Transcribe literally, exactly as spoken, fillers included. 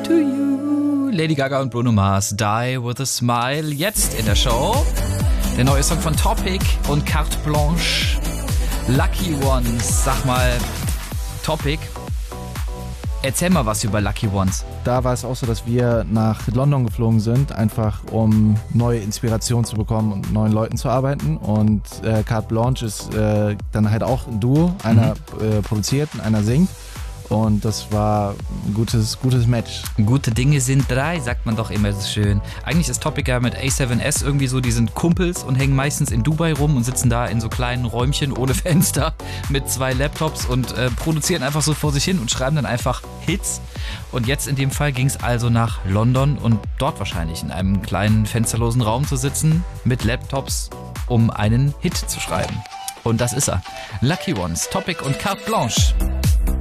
to you. Lady Gaga und Bruno Mars, Die with a Smile. Jetzt in der Show der neue Song von Topic und Carte Blanche, Lucky Ones. Sag mal, Topic, erzähl mal was über Lucky Ones. Da war es auch so, dass wir nach London geflogen sind, einfach um neue Inspiration zu bekommen und neuen Leuten zu arbeiten. Und äh, Carte Blanche ist äh, dann halt auch ein Duo, einer mhm. äh, produziert und einer singt. Und das war ein gutes, gutes Match. Gute Dinge sind drei, sagt man doch immer so schön. Eigentlich ist Topic ja mit A seven S irgendwie so, die sind Kumpels und hängen meistens in Dubai rum und sitzen da in so kleinen Räumchen ohne Fenster mit zwei Laptops und äh, produzieren einfach so vor sich hin und schreiben dann einfach Hits. Und jetzt in dem Fall ging es also nach London und dort wahrscheinlich in einem kleinen fensterlosen Raum zu sitzen mit Laptops, um einen Hit zu schreiben. Und das ist er. Lucky Ones, Topic und Carte Blanche.